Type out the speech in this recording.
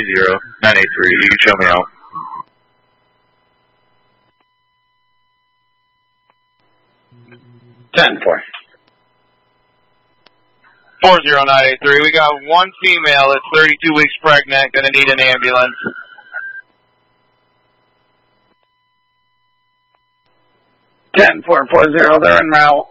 983. You can show me out. Ten four. 40983. We got one female that's 32 weeks pregnant, going to need an ambulance. 10-440, they're en route.